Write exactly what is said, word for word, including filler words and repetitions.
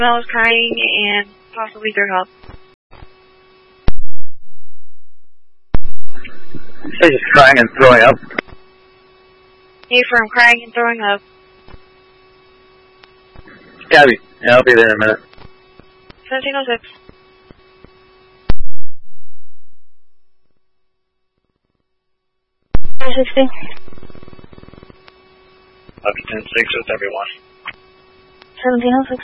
I was crying and possibly threw up. Say just crying and throwing up. Hey, from crying and throwing up. Yeah, I'll be, yeah, I'll be there in a minute. seventeen oh six. sixty. Up to ten six with everyone. seventeen oh six.